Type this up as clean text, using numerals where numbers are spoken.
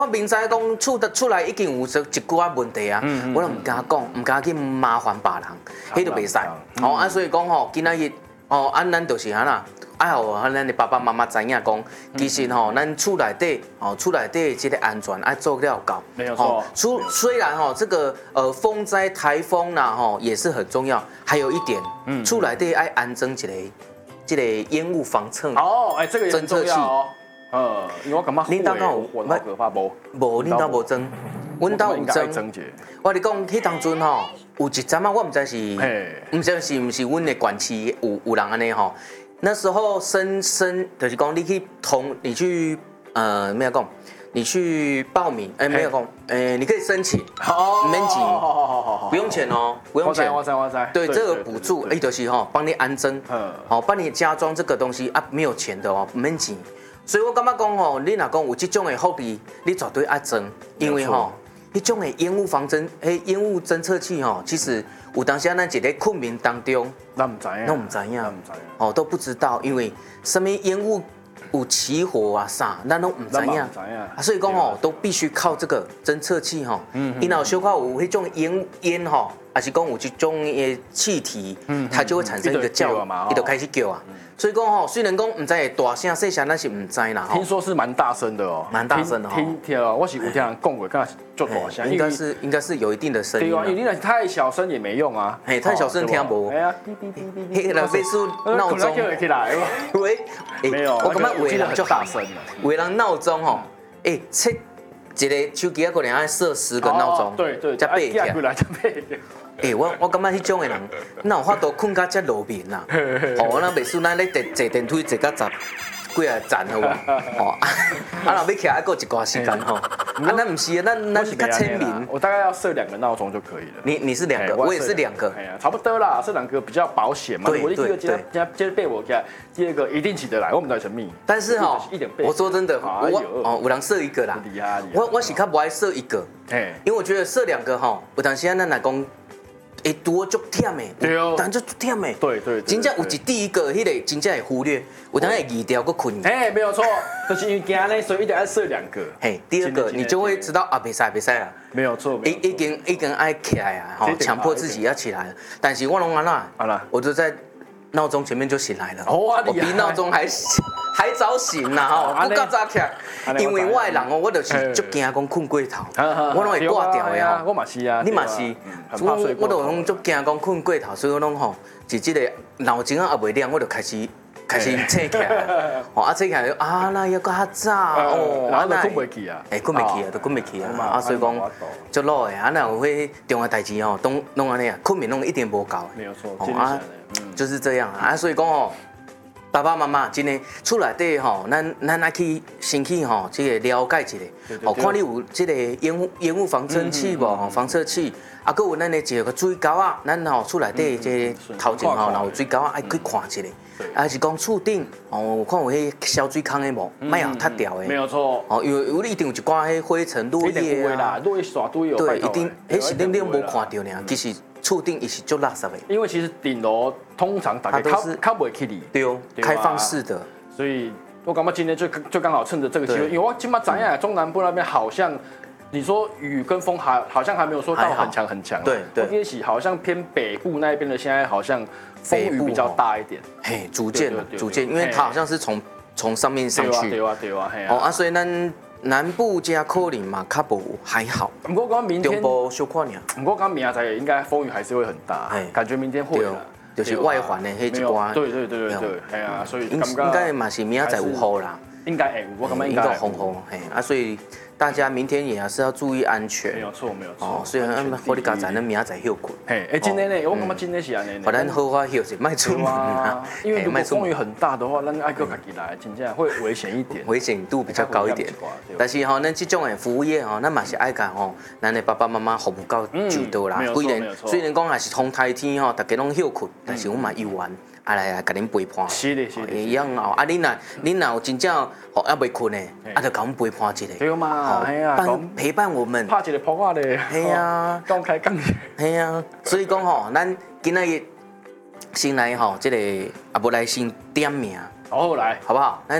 我明知讲出来已经有一寡问题啊，我都唔敢讲，唔敢去麻烦别人，迄就袂使。啊，所以讲今仔日咱就是安啦。爱互咱的爸爸妈妈知影讲，其实咱厝内底这个安全爱做了够。 没有错。 虽然这个风灾、台风啦也是很重要，还有一点，厝内底爱安装这个烟雾防测这个也很重要哦。因为我感觉恁兜有我可怕无？ 无，恁兜无装，阮兜有装。我跟你讲，迄当阵有一阵啊，我唔知是唔是阮的管区有人安尼那时候就是讲你去没有讲，你去报名，没有讲，你可以申请，免钱，不用钱哦，不用钱。 我知。 对，这个补助，就是帮你安装，帮你加装这个东西啊，没有钱的哦，免钱。所以我感觉讲你若讲有这种的福利，你绝对爱装，因为迄种的烟雾防侦，烟雾侦测器其实有当时咱一个困眠当中， 咱唔知影， 都不知道，因为什么烟雾有起火啊啥，咱都唔知影，所以讲都必须靠这个侦测器伊若小可有迄种烟还是讲有这种的气体，它就会产生一个叫，伊就开始叫啊。所以讲虽然讲唔知大声细声，咱是唔知啦。 听说是蛮大声的哦， 蛮大声的听我是有听人讲过，刚才就大声， 应该是有一定的声音。 对啊，因为你若太小声也没用啊。 太小声听无。 哎呀， 迄个飞速闹钟。 起来。 喂， 没有， 我感觉有的人就大声了。 有的人闹钟设一个手机可能要设10个闹钟， 对， 才背起来。我感觉迄种的人，哪有法度困到遮路面啦？咱袂输咱咧坐电梯坐到几啊站好无？若要起来还够一寡时间咱唔是咱是较亲民。 我大概要设2个闹钟就可以了。 你是2个，我也是2个。 差不多啦，设2个比较保险嘛。我第一个接着背我起来，第2个一定起得来，我们在神秘。 但是我说真的，有人设1个啦。我是较不爱设1个，因为我觉得设2个有当时咱来讲。会多足忝的，但就足忝的。 对， 真正有第一个，迄个真正会忽略，有当会移掉个困。 没有错，就是因为惊呢，所以一定要设2个。 第2个你就会知道袂使啦。 没有错， 已经爱起来啊，强迫自己要起来了。但是我拢安那，我就在闹钟前面就醒来了。我比闹钟还早醒啦，不够早起来。因为我的人我就是足惊讲困过头，我拢会挂掉的我嘛是啊， 你嘛是，我都拢足惊讲困过头，所以我拢是这个脑筋还袂亮，我就开始醒起来，醒起来那要较早然后就困袂去啊， 困袂去啊，所以讲足老的，若有迄重要代志拢安尼啊，困眠拢一点无够， 没有错， 就是这样所以讲爸爸妈妈真的厝内底咱爱去先去这个了解一下，看你有这个烟雾防尘器无防测器，搁有咱的一个水沟啊，咱厝内底这头前若有水沟啊，爱去看一下，还是讲厝顶看有迄消水坑的无，莫互塌掉的。 没有错。 因为一定有一寡迄灰尘落叶啊， 落叶沙堆有。 对，一定，迄是恁无看到呢，其实。厝顶也是足垃圾的， 因为其实顶楼通常大家都是较袂起哩， 对，开放式的， 所以我感觉今天就刚好趁着这个机会，因为我今嘛知影中南部那边好像你说雨跟风好像还没有说到很强， 对， 也许好像偏北部那边的现在好像风雨比较大一点， 逐渐，因为它好像是从上面上去， 对啊， 所以咱。南部加可能嘛，较无还好。 不过讲明天中部小看尔。 不过讲明仔应该风雨还是会很大，感觉明天会了。 就是外环的迄一寡。 对，所以应该嘛是明仔有雨啦。 应该我感觉应该风所以大家明天也是要注意安全。 没有错。 虽然火力加载，咱明仔载休困。 今天呢，我感觉今天是安尼。 把咱好好休息，卖出门啊。 因为如果风雨很大的话，咱爱个家己来，真正会危险一点。 危险度比较高一点。但是咱这种的服务业咱嘛是爱甲咱的爸爸妈妈服务到就到啦。虽然讲也是风台天大家拢休困，但是我嘛有缘。来，甲恁陪伴。 是的。 一样恁若有真正还袂困的，就甲阮陪伴一下。 对嘛， 陪伴我们。 拍一个扑克咧。 系啊。 讲开讲。 系啊，所以讲咱今仔日先来这个无来先点名。 好来， 好不好？